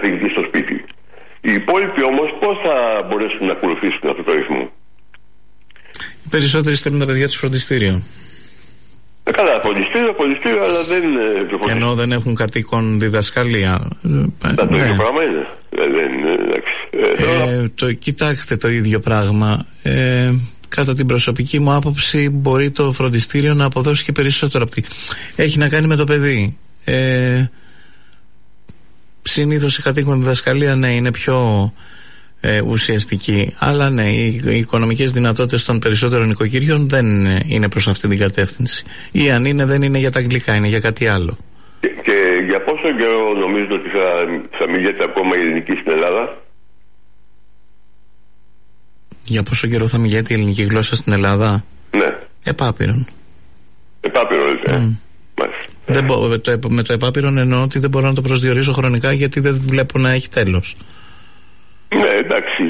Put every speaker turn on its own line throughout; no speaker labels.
καθηγητή στο σπίτι. Οι υπόλοιποι όμως πώς θα μπορέσουν να ακολουθήσουν αυτό το ρυθμό?
Οι περισσότεροι στέλνουν τα παιδιά τους φροντιστήριο.
Καλά, φροντιστήριο, αλλά δεν.
Ενώ δεν έχουν κατοίκον διδασκαλία.
Το ίδιο πράγμα είναι.
Κοιτάξτε, το ίδιο πράγμα. Κατά την προσωπική μου άποψη, μπορεί το φροντιστήριο να αποδώσει και περισσότερο από έχει να κάνει με το παιδί. Συνήθως η κατοίκον διδασκαλία, ναι, είναι πιο ουσιαστική. Αλλά ναι, οι οικονομικές δυνατότητες των περισσότερων οικοκυριών δεν είναι προς αυτή την κατεύθυνση. Ή αν είναι, δεν είναι για τα αγγλικά, είναι για κάτι άλλο.
Και για πόσο καιρό νομίζετε ότι θα μιλιέται ακόμα η ελληνική στην Ελλάδα?
Για πόσο καιρό θα μιλιέται η ελληνική γλώσσα στην Ελλάδα?
Ναι.
Επάπειρον. Με το επάπειρον εννοώ ότι δεν μπορώ να το προσδιορίσω χρονικά, γιατί δεν βλέπω να έχει τέλος.
Ναι, εντάξει.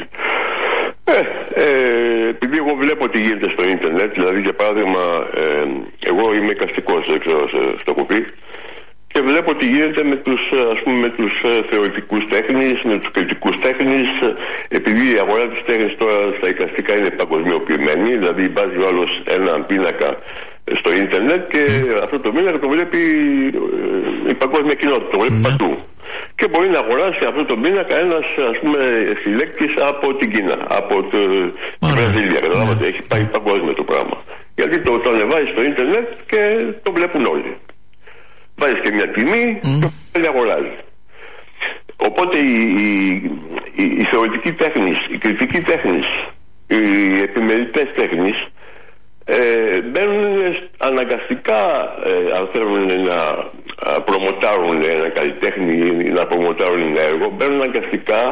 Επειδή εγώ βλέπω τι γίνεται στο ίντερνετ, δηλαδή για παράδειγμα, εγώ είμαι εικαστικός, δεν ξέρω στο έχω πει, και βλέπω τι γίνεται με τους θεωρητικούς τέχνης, με τους κριτικούς τέχνης, επειδή η αγορά της τέχνης τώρα στα εικαστικά είναι παγκοσμιοποιημένη, δηλαδή βάζει ο άλλος έναν πίνακα στο ίντερνετ και αυτό το πίνακα το βλέπει η παγκόσμια κοινότητα, το βλέπει παντού. Και μπορεί να αγοράσει αυτό το πίνακα ένας, ας πούμε, συλλέκτης από την Κίνα, από την Βραζιλία. Καταλάβατε, έχει πάει παγκόσμιο το πράγμα. Γιατί το ανεβάζει στο ίντερνετ και το βλέπουν όλοι. Βάζεις και μια τιμή και το αγοράζει. Οπότε η θεωρητική τέχνης, η κριτική τέχνης, οι επιμελητές τέχνης μπαίνουν αναγκαστικά, αν θέλουν να προμοτάρουν ένα καλλιτέχνη ή να προμοτάρουν ένα έργο, μπαίνουν αναγκαστικά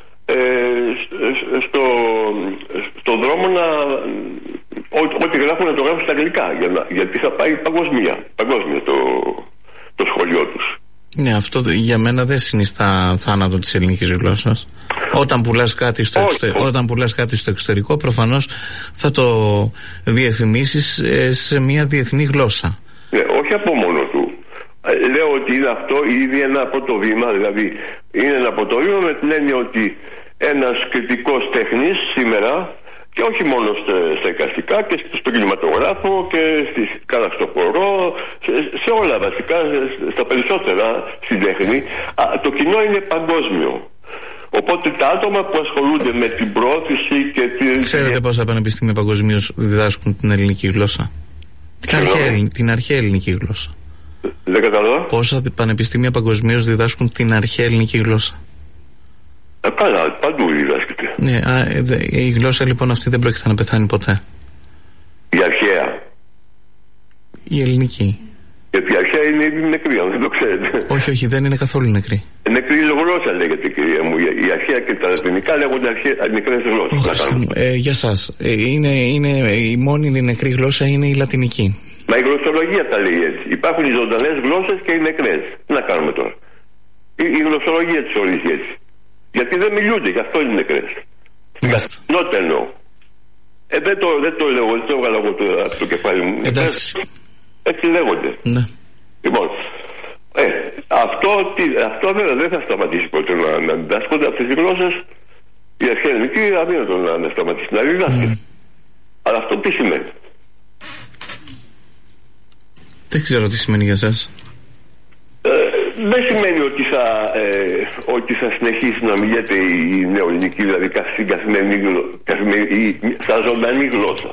στον δρόμο να ό,τι γράφουν να το γράφουν στα αγγλικά, γιατί θα πάει παγκόσμια το σχολείο τους.
Ναι, αυτό για μένα δεν συνιστά θάνατο της ελληνικής γλώσσας. Όταν πουλάς κάτι στο εξωτερικό, προφανώς θα το διαφημίσεις σε μια διεθνή γλώσσα.
Ναι, όχι από μόνο του. Λέω ότι είναι αυτό ήδη ένα πρώτο βήμα, δηλαδή είναι ένα πρώτο βήμα με την έννοια ότι ένας κριτικός τέχνης σήμερα, και όχι μόνο στα εικαστικά, και στο κινηματογράφο και καλά στο χορό, σε όλα βασικά, στα περισσότερα στην τέχνη, το κοινό είναι παγκόσμιο. Οπότε τα άτομα που ασχολούνται με την πρόθεση και
Ξέρετε πόσα πανεπιστήμια παγκοσμίως διδάσκουν την ελληνική γλώσσα? Την αρχαία ελληνική γλώσσα.
Δεν καταλαβαίνω.
Πόσα πανεπιστήμια παγκοσμίως διδάσκουν την αρχαία ελληνική γλώσσα?
Καλά, παντού διδάσκεται.
Ναι, η γλώσσα λοιπόν αυτή δεν πρόκειται να πεθάνει ποτέ.
Η αρχαία.
Η ελληνική.
Γιατί η αρχαία είναι ήδη νεκρή, αν δεν το ξέρετε.
Όχι, δεν είναι καθόλου νεκρή.
Νεκρή γλώσσα λέγεται, κυρία μου. Η αρχαία και τα λατινικά λέγονται νεκρές γλώσσες.
Για σας. Η μόνη νεκρή γλώσσα είναι η λατινική.
Μα η γλωσσολογία τα λέει έτσι. Υπάρχουν οι ζωντανές γλώσσες και οι νεκρές. Τι να κάνουμε τώρα? Η γλωσσολογία της ορίζει έτσι. Γιατί δεν μιλούνται, γι' αυτό είναι νεκρές. Νότε εννοώ. Δεν το λέω, δεν το έβγαλα εγώ από το κεφάλι μου.
Εντάξει.
Έτσι λέγονται.
Ναι.
Λοιπόν, αυτό βέβαια δεν θα σταματήσει ποτέ να διδάσκονται αυτές οι γλώσσες. Η αρχαία ελληνική αδύνατο να σταματήσει να διδάσκεται. Αλλά αυτό τι σημαίνει?
Δεν ξέρω τι σημαίνει για εσάς.
Δεν σημαίνει ότι θα συνεχίσει να μιλιέται η νεοελληνική, δηλαδή στην καθημερινή, σαν ζωντανή γλώσσα.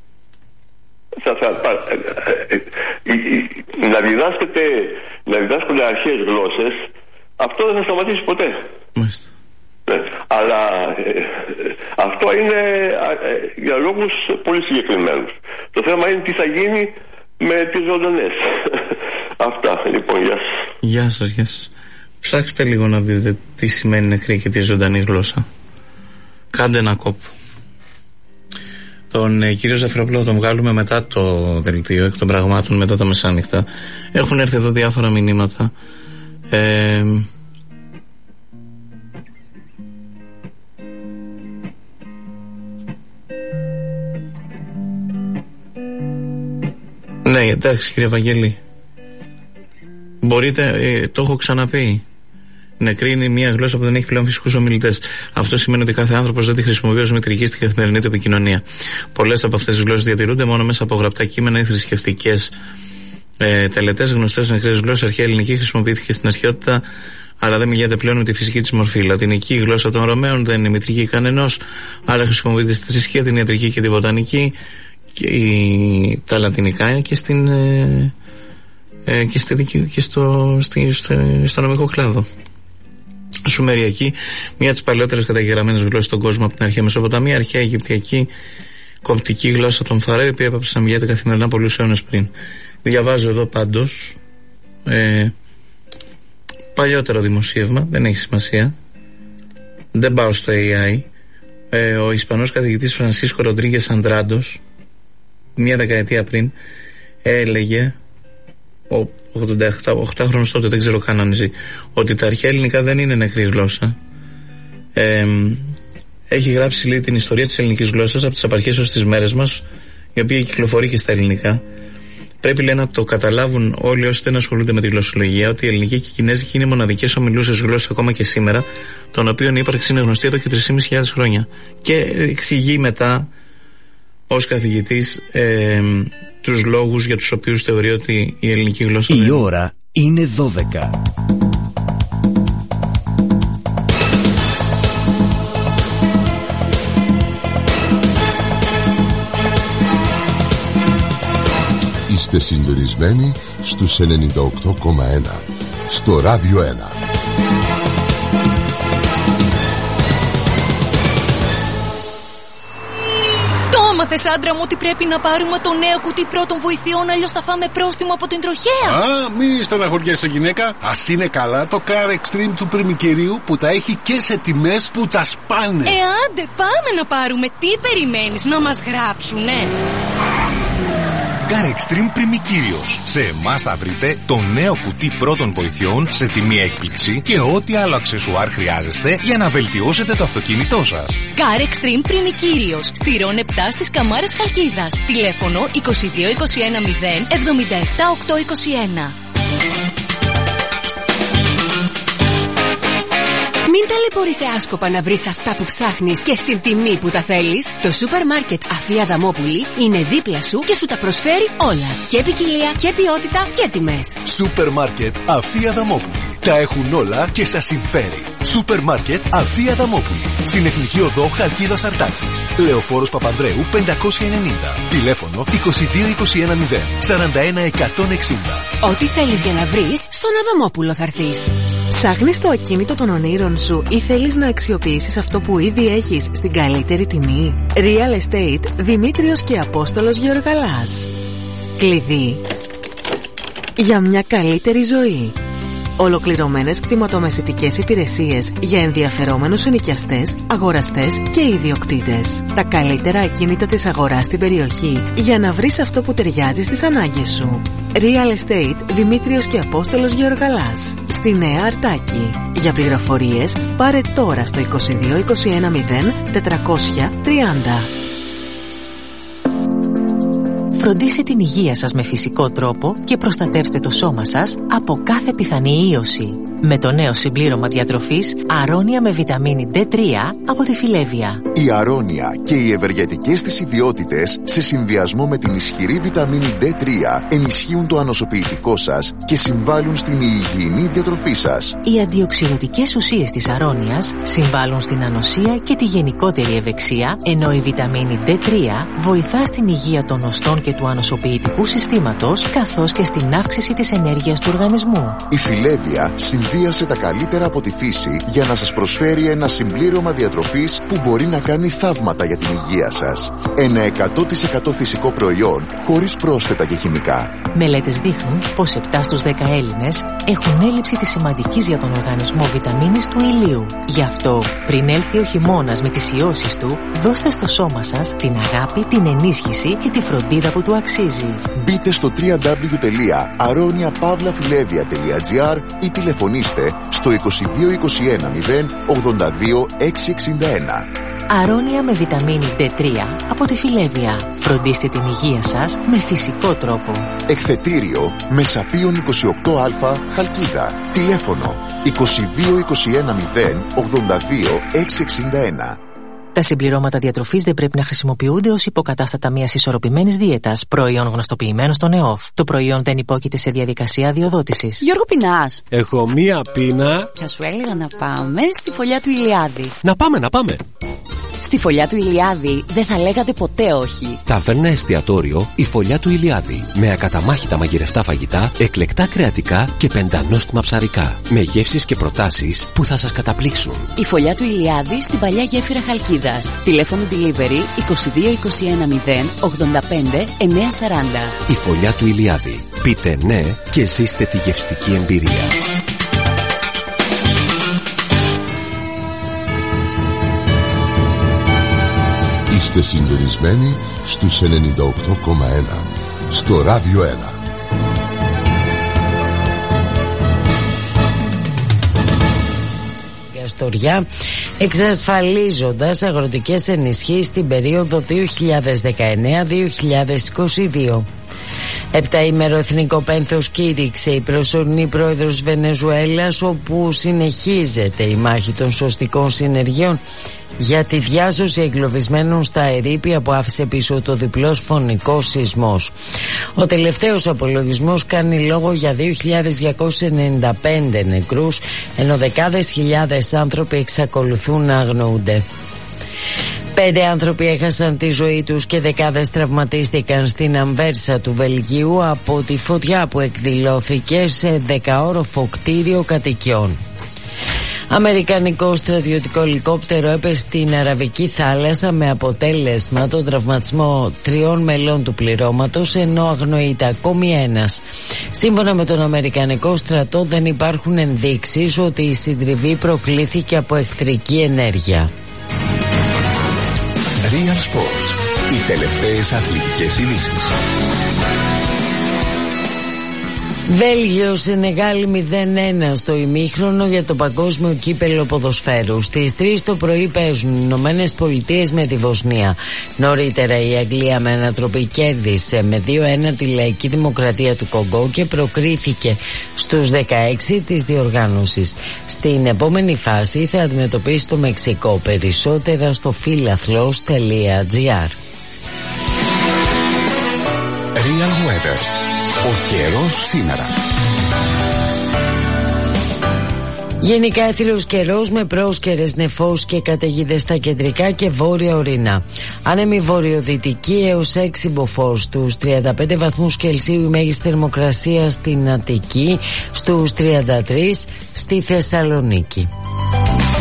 Να διδάσκονται αρχαίες γλώσσες, αυτό δεν θα σταματήσει ποτέ.
Μάλιστα.
Αλλά αυτό είναι για λόγους πολύ συγκεκριμένους. Το θέμα είναι τι θα γίνει με τις ζωντανές. Αυτά λοιπόν, γεια σας.
Γεια σας. Ψάξτε λίγο να δείτε τι σημαίνει νεκρή και τη ζωντανή γλώσσα. Κάντε ένα κόπο. Τον κύριο Ζαφυρόπουλο τον βγάλουμε μετά το δελτίο εκ των πραγμάτων, μετά τα μεσάνυχτα. Έχουν έρθει εδώ διάφορα μηνύματα. Ναι, εντάξει κύριε Βαγγέλη. Μπορείτε, το έχω ξαναπεί. Νεκρή είναι μια γλώσσα που δεν έχει πλέον φυσικούς ομιλητές. Αυτό σημαίνει ότι κάθε άνθρωπος δεν τη χρησιμοποιεί ως μητρική στην καθημερινή του επικοινωνία. Πολλές από αυτές τις γλώσσες διατηρούνται μόνο μέσα από γραπτά κείμενα ή θρησκευτικές τελετές. Γνωστές νεκρές γλώσσες. Αρχαία ελληνική χρησιμοποιήθηκε στην αρχαιότητα, αλλά δεν μιλιάται πλέον με τη φυσική της μορφή. Η λατινική γλώσσα των Ρωμαίων δεν είναι μητρική κανενός, αλλά χρησιμοποιείται στη θρησκεία, την ιατρική και τη βοτανική, και τα λατινικά και στο νομικό κλάδο. Σουμεριακή, μια από τις παλαιότερες καταγεγραμμένες γλώσσες στον κόσμο από την αρχαία Μεσοποταμία, αρχαία Αιγυπτιακή, κοπτική γλώσσα των Φαραώ, η οποία έπαψε να μιλιάται καθημερινά πολλούς αιώνες πριν. Διαβάζω εδώ πάντως παλιότερο δημοσίευμα, δεν έχει σημασία, δεν πάω στο AI. Ο Ισπανός καθηγητής Φρανσίσκο Ροντρίγκες Αντράντος, μια δεκαετία πριν, έλεγε, 88χρονος τότε, δεν ξέρω καν αν ζει, ότι τα αρχαία ελληνικά δεν είναι νεκρή γλώσσα. Έχει γράψει, λέει, την ιστορία της ελληνικής γλώσσας από τις απαρχές ως τις μέρες μας, η οποία κυκλοφορεί και στα ελληνικά. Πρέπει, λέει, να το καταλάβουν όλοι όσοι δεν ασχολούνται με τη γλωσσολογία, ότι η ελληνική και η κινέζικη είναι μοναδικές ομιλούσες γλώσσες ακόμα και σήμερα, των οποίων η ύπαρξη είναι γνωστή εδώ και 3.500 χρόνια. Και εξηγεί μετά, ως καθηγητής, τους λόγους για τους οποίους θεωρεί ότι η ελληνική γλώσσα...
Η ώρα είναι 12.
Είστε συντονισμένοι στους 98,1 στο Ράδιο 1.
Μάθες, άντρα μου, ότι πρέπει να πάρουμε το νέο κουτί πρώτων βοηθειών, αλλιώς θα φάμε πρόστιμο από την τροχέα.
Μη στεναχωριέσαι, γυναίκα. Ας είναι καλά το Car Extreme του Πριμικυρίου, που τα έχει και σε τιμές που τα σπάνε.
Άντε, πάμε να πάρουμε. Τι περιμένεις, να μας γράψουνε?
Car Extreme Πριμικύριος. Σε εμάς θα βρείτε το νέο κουτί πρώτων βοηθειών σε τιμή έκπληξη και ό,τι άλλο αξεσουάρ χρειάζεστε για να βελτιώσετε το αυτοκίνητό σας.
Car Extreme Πριμικύριος. Στη Ρον 7 στις Καμάρες Χαλκίδας. Τηλέφωνο 22 21 0 77 821.
Μην ταλαιπωρείσαι άσκοπα να βρεις αυτά που ψάχνεις και στην τιμή που τα θέλεις. Το σούπερ μάρκετ Αφία Αδαμόπουλη είναι δίπλα σου και σου τα προσφέρει όλα. Και ποικιλία και ποιότητα και τιμές.
Σούπερ μάρκετ Αφία Αδαμόπουλη. Τα έχουν όλα και σας συμφέρει. Σούπερ μάρκετ Αφία Αδαμόπουλη. Στην Εθνική Οδό Χαλκίδας Αρτάκης. Λεωφόρος Παπανδρέου 590. Τηλέφωνο 22 21 0 41 160.
Ό,τι θέλεις για να βρεις, στον Αδαμόπουλο θα έρθεις.
Ψάχνεις το ακίνητο των ονείρων σου ή θέλεις να αξιοποιήσεις αυτό που ήδη έχεις στην καλύτερη τιμή? Real Estate Δημήτριος και Απόστολος Γεωργαλάς. Κλειδί για μια καλύτερη ζωή. Ολοκληρωμένες κτηματομεσητικές υπηρεσίες για ενδιαφερόμενους ενοικιαστές, αγοραστές και ιδιοκτήτες. Τα καλύτερα ακίνητα της αγοράς στην περιοχή για να βρεις αυτό που ταιριάζει στις ανάγκες σου. Real Estate Δημήτριος και Απόστολος Γεωργαλάς. Στη Νέα Αρτάκη. Για πληροφορίες πάρε τώρα στο 22 21 0 430.
Φροντίστε την υγεία σας με φυσικό τρόπο και προστατεύστε το σώμα σας από κάθε πιθανή ίωση. Με το νέο συμπλήρωμα διατροφής Αρώνια με βιταμίνη D3 από τη Φιλέβια.
Η Αρώνια και οι ευεργετικές της ιδιότητες σε συνδυασμό με την ισχυρή βιταμίνη D3 ενισχύουν το ανοσοποιητικό σας και συμβάλλουν στην υγιεινή διατροφή σας.
Οι αντιοξυδοτικές ουσίες της Αρώνιας συμβάλλουν στην ανοσία και τη γενικότερη ευεξία, ενώ η βιταμίνη D3 βοηθά στην υγεία των οστών και του ανοσοποιητικού συστήματος, καθώς και στην αύξηση της ενέργειας του οργανισμού.
Η Φιλέβια συνδύασε τα καλύτερα από τη φύση για να σας προσφέρει ένα συμπλήρωμα διατροφής που μπορεί να κάνει θαύματα για την υγεία σας. Ένα 100% φυσικό προϊόν, χωρίς πρόσθετα και χημικά.
Μελέτες δείχνουν πως 7 στους 10 Έλληνες έχουν έλλειψη της σημαντικής για τον οργανισμό βιταμίνης του ηλίου. Γι' αυτό, πριν έλθει ο χειμώνας με τις ιώσεις του, δώστε στο σώμα σας την αγάπη, την ενίσχυση και τη φροντίδα που του αξίζει.
Μπείτε στο www.aroniapavlafilevia.gr ή τηλεφωνήστε στο 22 21 0 82 661.
Αρώνια με βιταμίνη D3 από τη Φιλέβια. Φροντίστε την υγεία σας με φυσικό τρόπο.
Εκθετήριο Μεσαπίων 28α Χαλκίδα. Τηλέφωνο 661
Τα συμπληρώματα διατροφής δεν πρέπει να χρησιμοποιούνται ως υποκατάστατα μιας ισορροπημένης δίαιτας. Προϊόν γνωστοποιημένο στον ΕΟΦ. Το προϊόν δεν υπόκειται σε διαδικασία αδειοδότησης.
Γιώργο, πεινάς?
Έχω μία πείνα.
Θα σου έλεγα να πάμε στη φωλιά του Ηλιάδη.
Να πάμε.
Στη φωλιά του Ηλιάδη δεν θα λέγατε ποτέ όχι.
Ταβέρνα εστιατόριο η φωλιά του Ηλιάδη. Με ακαταμάχητα μαγειρευτά φαγητά, εκλεκτά κρεατικά και πεντανόστιμα ψαρικά. Με γεύσεις και προτάσεις που θα σας καταπλήξουν.
Η φωλιά του Ηλιάδη στην παλιά γέφυρα Χαλκίδας. Τηλέφωνο delivery 22 21 0 85 940.
Η φωλιά του Ηλιάδη. Πείτε ναι και ζήστε τη γευστική εμπειρία.
Είστε συντονισμένοι στους 98,1 στο Ράδιο 1.
Καστοριά, εξασφαλίζοντας αγροτικές ενισχύσεις στην περίοδο 2019-2022. Επταήμερο εθνικό πένθος κήρυξε η προσωρινή πρόεδρος Βενεζουέλας, όπου συνεχίζεται η μάχη των σωστικών συνεργειών για τη διάσωση εγκλωβισμένων στα ερείπια που άφησε πίσω το διπλός φωνικός σεισμός. Ο τελευταίος απολογισμός κάνει λόγο για 2.295 νεκρούς, ενώ δεκάδες χιλιάδες άνθρωποι εξακολουθούν να αγνοούνται. 5 άνθρωποι έχασαν τη ζωή τους και δεκάδες τραυματίστηκαν στην Αμβέρσα του Βελγίου από τη φωτιά που εκδηλώθηκε σε 10όροφο κτίριο κατοικιών. Αμερικανικό στρατιωτικό ελικόπτερο έπεσε στην Αραβική θάλασσα με αποτέλεσμα τον τραυματισμό 3 μελών του πληρώματος, ενώ αγνοείται ακόμη ένας. Σύμφωνα με τον Αμερικανικό στρατό, δεν υπάρχουν ενδείξεις ότι η συντριβή προκλήθηκε από εχθρική ενέργεια.
Real Sports. Οι τελευταίες αθλητικές ειδήσεις.
Βέλγιο, Σενεγάλη 0-1 στο ημίχρονο για το παγκόσμιο κύπελλο ποδοσφαίρου. Στις 3 το πρωί παίζουν οι Ηνωμένες Πολιτείες με τη Βοσνία. Νωρίτερα η Αγγλία με ανατροπή κέρδισε με 2-1 τη Λαϊκή Δημοκρατία του Κονγκό και προκρίθηκε στους 16 της διοργάνωσης. Στην επόμενη φάση θα αντιμετωπίσει το Μεξικό. Περισσότερα στο philathlos.gr.
Real Weather. Ο καιρός σήμερα.
Γενικά έθιλος καιρός με πρόσκαιρες νεφώσεις και καταιγίδες στα κεντρικά και βόρεια ορεινά. Άνεμη βορειοδυτική έως 6 μποφόρ. Στους 35 βαθμούς Κελσίου η μέγιστη θερμοκρασία στην Αττική, στους 33 στη Θεσσαλονίκη.